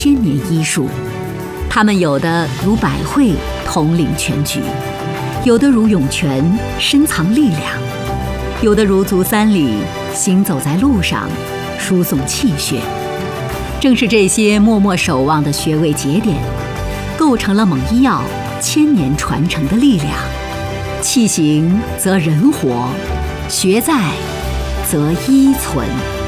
千年医术。他们有的如百会统领全局，有的如涌泉深藏力量，有的如足三里行走在路上输送气血。正是这些默默守望的穴位节点，构成了蒙医药千年传承的力量。气行则人活，穴在则医存。